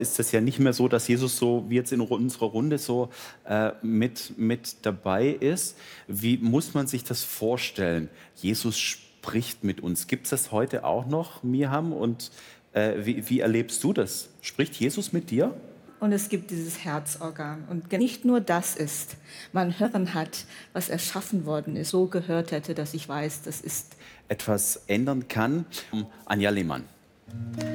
ist es ja nicht mehr so, dass Jesus so wie jetzt in unserer Runde so mit dabei ist. Wie muss man sich das vorstellen? Jesus spricht mit uns. Gibt es das heute auch noch, Miham? Und wie erlebst du das? Spricht Jesus mit dir? Und es gibt dieses Herzorgan. Und nicht nur das ist, man hören hat, was erschaffen worden ist, so gehört hätte, dass ich weiß, das ist Etwas ändern kann. Anja Lehmann.